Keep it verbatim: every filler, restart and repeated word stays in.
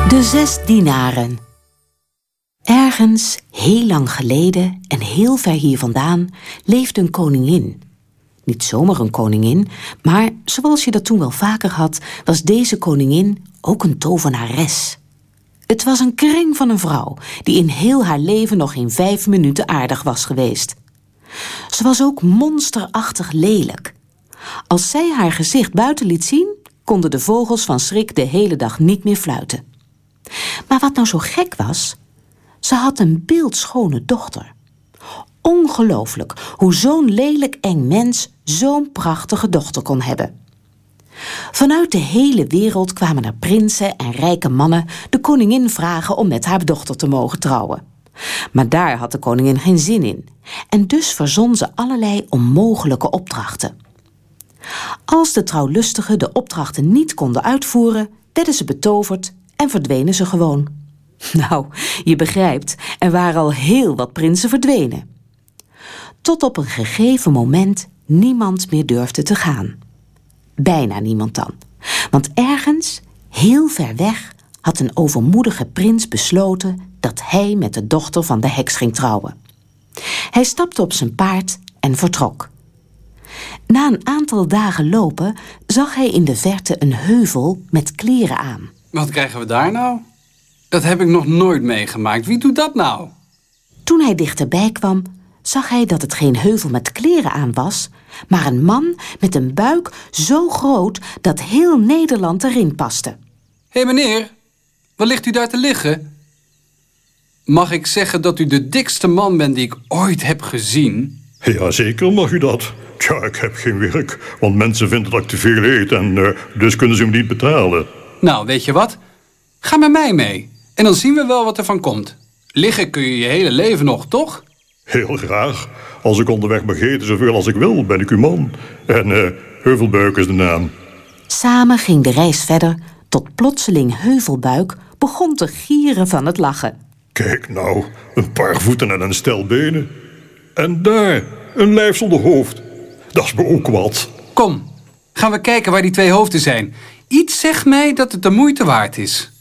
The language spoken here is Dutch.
De zes dienaren. Ergens, heel lang geleden en heel ver hier vandaan, leefde een koningin. Niet zomaar een koningin, maar zoals je dat toen wel vaker had, was deze koningin ook een tovenares. Het was een kring van een vrouw die in heel haar leven nog geen vijf minuten aardig was geweest. Ze was ook monsterachtig lelijk. Als zij haar gezicht buiten liet zien, konden de vogels van schrik de hele dag niet meer fluiten. Maar wat nou zo gek was, ze had een beeldschone dochter. Ongelooflijk hoe zo'n lelijk eng mens zo'n prachtige dochter kon hebben. Vanuit de hele wereld kwamen er prinsen en rijke mannen de koningin vragen om met haar dochter te mogen trouwen. Maar daar had de koningin geen zin in. En dus verzon ze allerlei onmogelijke opdrachten. Als de trouwlustigen de opdrachten niet konden uitvoeren, werden ze betoverd en verdwenen ze gewoon. Nou, je begrijpt, er waren al heel wat prinsen verdwenen. Tot op een gegeven moment niemand meer durfde te gaan. Bijna niemand dan. Want ergens, heel ver weg, had een overmoedige prins besloten dat hij met de dochter van de heks ging trouwen. Hij stapte op zijn paard en vertrok. Na een aantal dagen lopen zag hij in de verte een heuvel met kleren aan. Wat krijgen we daar nou? Dat heb ik nog nooit meegemaakt. Wie doet dat nou? Toen hij dichterbij kwam, zag hij dat het geen heuvel met kleren aan was, maar een man met een buik zo groot dat heel Nederland erin paste. Hé hey meneer, wat ligt u daar te liggen? Mag ik zeggen dat u de dikste man bent die ik ooit heb gezien? Jazeker mag u dat. Tja, ik heb geen werk, want mensen vinden dat ik te veel eet en uh, dus kunnen ze me niet betalen. Nou, weet je wat? Ga met mij mee en dan zien we wel wat er van komt. Liggen kun je je hele leven nog, toch? Heel graag. Als ik onderweg mag eten zoveel als ik wil, ben ik uw man. En uh, Heuvelbuik is de naam. Samen ging de reis verder, tot plotseling Heuvelbuik begon te gieren van het lachen. Kijk nou, een paar voeten en een stel benen. En daar, een lijf zonder hoofd. Dat is me ook wat. Kom, gaan we kijken waar die twee hoofden zijn. Iets zegt mij dat het de moeite waard is.